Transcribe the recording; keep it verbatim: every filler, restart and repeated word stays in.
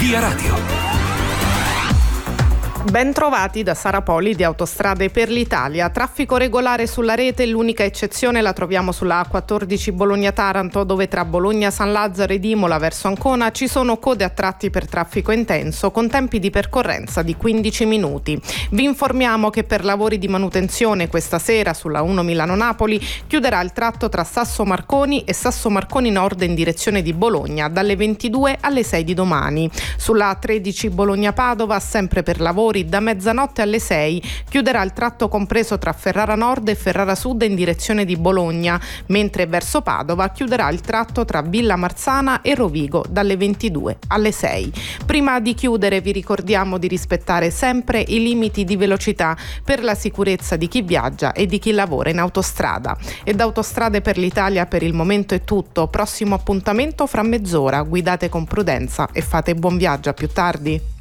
Via Radio. Ben trovati da Sara Poli di Autostrade per l'Italia. Traffico regolare sulla rete, l'unica eccezione la troviamo sulla A quattordici Bologna-Taranto, dove tra Bologna San Lazzaro ed Imola verso Ancona ci sono code a tratti per traffico intenso con tempi di percorrenza di quindici minuti. Vi informiamo che per lavori di manutenzione questa sera sulla uno Milano-Napoli chiuderà il tratto tra Sasso Marconi e Sasso Marconi Nord in direzione di Bologna dalle ventidue alle sei di domani. Sulla A tredici Bologna-Padova, sempre per lavori, da mezzanotte alle sei chiuderà il tratto compreso tra Ferrara Nord e Ferrara Sud in direzione di Bologna, mentre verso Padova chiuderà il tratto tra Villa Marzana e Rovigo dalle ventidue alle sei. Prima di chiudere vi ricordiamo di rispettare sempre i limiti di velocità per la sicurezza di chi viaggia e di chi lavora in autostrada. E da Autostrade per l'Italia per il momento è tutto. Prossimo appuntamento fra mezz'ora. Guidate con prudenza e fate buon viaggio. A più tardi.